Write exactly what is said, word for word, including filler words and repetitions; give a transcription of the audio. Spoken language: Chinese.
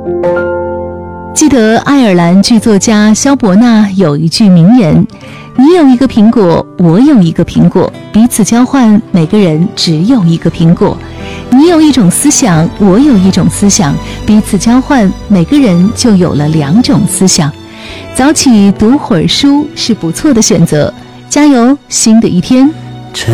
记得爱尔兰剧作家萧伯纳有一句名言：你有一个苹果，我有一个苹果，彼此交换，每个人只有一个苹果。你有一种思想，我有一种思想，彼此交换，每个人就有了两种思想。早起读会儿书是不错的选择，加油，新的一天